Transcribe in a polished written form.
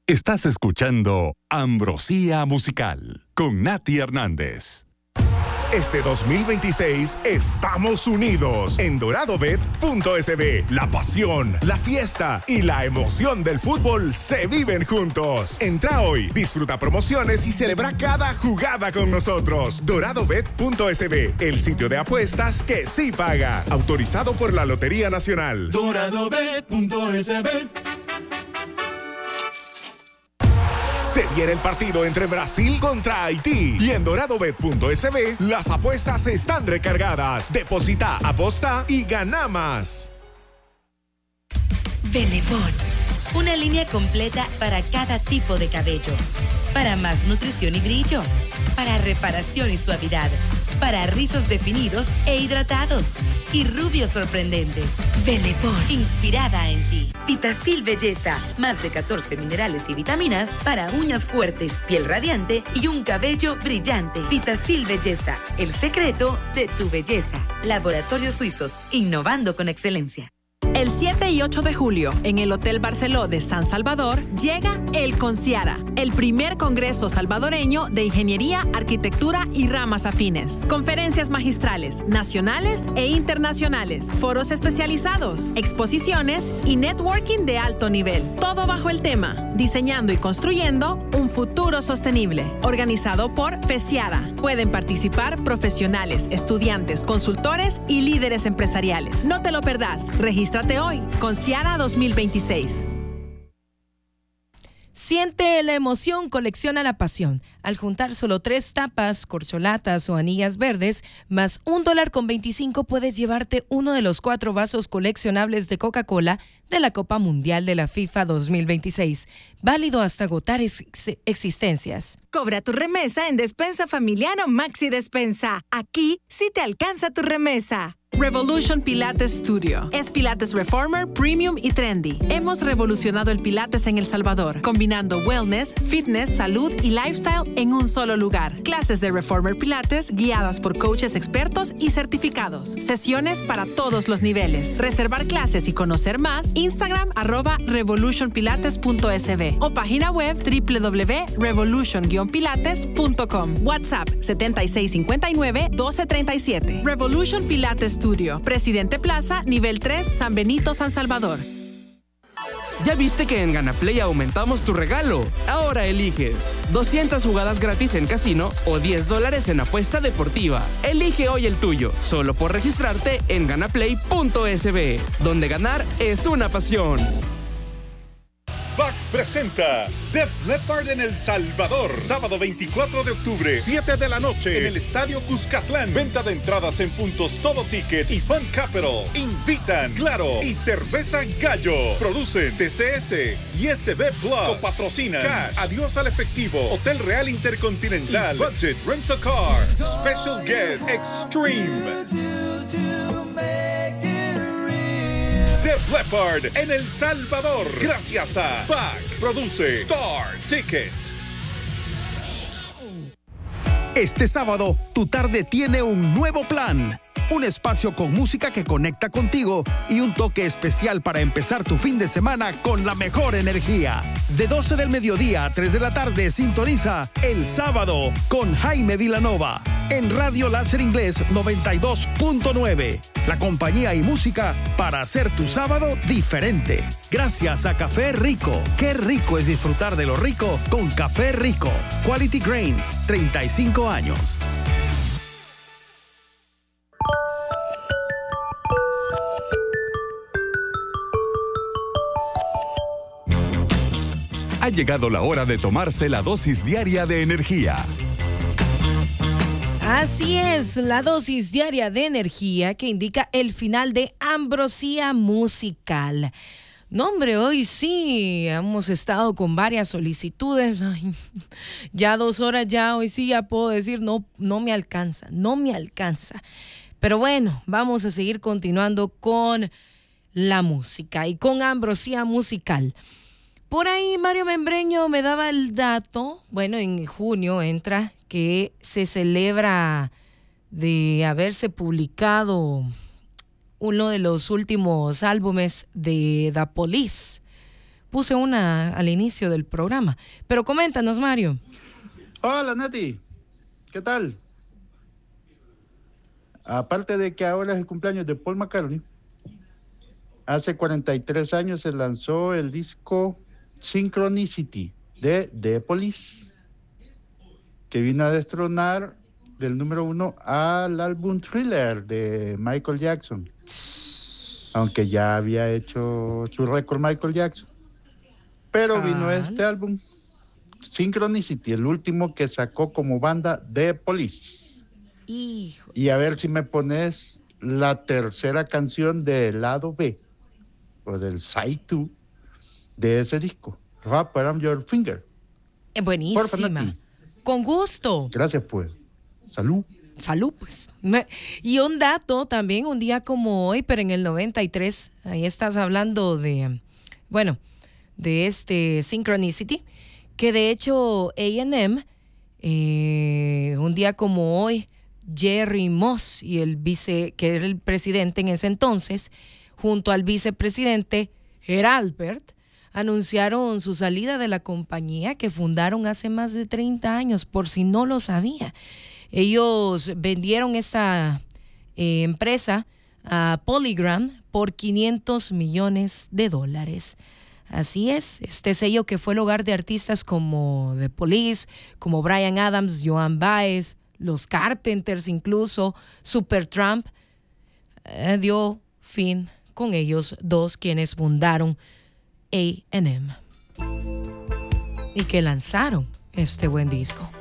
Estás escuchando Ambrosía Musical con Nati Hernández. Este 2026 estamos unidos en doradobet.sb. La pasión, la fiesta y la emoción del fútbol se viven juntos. Entra hoy, disfruta promociones y celebra cada jugada con nosotros. Doradobet.sb, el sitio de apuestas que sí paga. Autorizado por la Lotería Nacional. Doradobet.sb. Se viene el partido entre Brasil contra Haití y en doradobet.sb las apuestas están recargadas. Deposita, aposta y gana más. Benetton, una línea completa para cada tipo de cabello. Para más nutrición y brillo. Para reparación y suavidad. Para rizos definidos e hidratados. Y rubios sorprendentes. Benetton, inspirada en ti. Vitacil Belleza, más de 14 minerales y vitaminas para uñas fuertes, piel radiante y un cabello brillante. Vitacil Belleza, el secreto de tu belleza. Laboratorios Suizos, innovando con excelencia. El 7 y 8 de julio, en el Hotel Barceló de San Salvador, llega el Conciara, el primer congreso salvadoreño de ingeniería, arquitectura y ramas afines. Conferencias magistrales, nacionales e internacionales, foros especializados, exposiciones y networking de alto nivel. Todo bajo el tema, diseñando y construyendo un futuro sostenible. Organizado por FECIARA. Pueden participar profesionales, estudiantes, consultores y líderes empresariales. No te lo perdás. Regístrate hoy, Conciara 2026. Siente la emoción, colecciona la pasión. Al juntar solo 3 tapas, corcholatas o anillas verdes, más $1.25 puedes llevarte uno de los 4 vasos coleccionables de Coca-Cola de la Copa Mundial de la FIFA 2026. Válido hasta agotar existencias. Cobra tu remesa en Despensa Familiar o Maxi Despensa. Aquí sí te alcanza tu remesa. Revolution Pilates Studio. Es Pilates Reformer, Premium y Trendy. Hemos revolucionado el Pilates en El Salvador, combinando wellness, fitness, salud y lifestyle en un solo lugar. Clases de Reformer Pilates guiadas por coaches expertos y certificados. Sesiones para todos los niveles. Reservar clases y conocer más, Instagram @revolutionpilates.sb o página web www.revolution-pilates.com. WhatsApp 7659-1237. Revolution Pilates Studio, Presidente Plaza, nivel 3, San Benito, San Salvador. ¿Ya viste que en Ganaplay aumentamos tu regalo? Ahora eliges 200 jugadas gratis en casino o $10 en apuesta deportiva. Elige hoy el tuyo, solo por registrarte en ganaplay.sb, donde ganar es una pasión. BAC presenta Def Leppard en El Salvador, sábado 24 de octubre, 7 de la noche, en el Estadio Cuscatlán. Venta de entradas en puntos Todo Ticket y Fun Capital. Invitan Claro y Cerveza Gallo. Producen TCS y SB Plus. Patrocinan Cash, Adiós al Efectivo, Hotel Real Intercontinental, y Budget Rent a Car. Special Guest Extreme. Def Leppard en El Salvador. Gracias a BAC. Produce Star Ticket. Este sábado, tu tarde tiene un nuevo plan. Un espacio con música que conecta contigo y un toque especial para empezar tu fin de semana con la mejor energía. De 12 del mediodía a 3 de la tarde, sintoniza El Sábado con Jaime Vilanova en Radio Láser Inglés 92.9. La compañía y música para hacer tu sábado diferente. Gracias a Café Rico. Qué rico es disfrutar de lo rico con Café Rico. Quality Grains, 35 años. Ha llegado la hora de tomarse la dosis diaria de energía. Así es, la dosis diaria de energía que indica el final de Ambrosía Musical. No, hombre, hoy sí hemos estado con varias solicitudes. Ay, ya 2 horas ya, hoy sí ya puedo decir, no me alcanza. Pero bueno, vamos a seguir continuando con la música y con Ambrosía Musical. Por ahí Mario Membreño me daba el dato, bueno, en junio entra que se celebra de haberse publicado uno de los últimos álbumes de The Police, puse una al inicio del programa. Pero coméntanos, Mario. Hola, Nati. ¿Qué tal? Aparte de que ahora es el cumpleaños de Paul McCartney, hace 43 años se lanzó el disco Synchronicity de The Police, que vino a destronar del número 1 al álbum Thriller de Michael Jackson, aunque ya había hecho su récord Michael Jackson. Pero vino este álbum Synchronicity, el último que sacó como banda The Police. Hijo. Y a ver si me pones la tercera canción del lado B o del side 2 de ese disco, Wrap Around Your Finger. Buenísima. Con gusto. Gracias, pues. Salud. Salud, pues. Y un dato también, un día como hoy, pero en el 93, ahí estás hablando de, bueno, de este Synchronicity, que de hecho A&M, un día como hoy, Jerry Moss y que era el presidente en ese entonces, junto al vicepresidente Heralbert, anunciaron su salida de la compañía que fundaron hace más de 30 años, por si no lo sabía. Ellos vendieron esta empresa a Polygram por $500 millones. Así es, este sello que fue el hogar de artistas como The Police, como Bryan Adams, Joan Baez, los Carpenters incluso, Supertramp, dio fin con ellos dos, quienes fundaron A&M y que lanzaron este buen disco.